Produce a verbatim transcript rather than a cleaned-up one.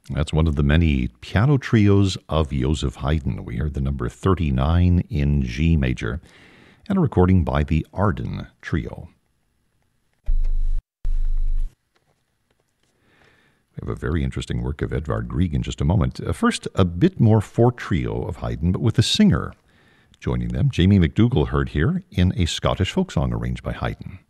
That's one of the many piano trios of Joseph Haydn. We heard the number thirty-nine in G major, and a recording by the Arden Trio. We have a very interesting work of Edvard Grieg in just a moment. Uh, first, a bit more for trio of Haydn, but with a singer joining them. Jamie McDougall heard here in a Scottish folk song arranged by Haydn.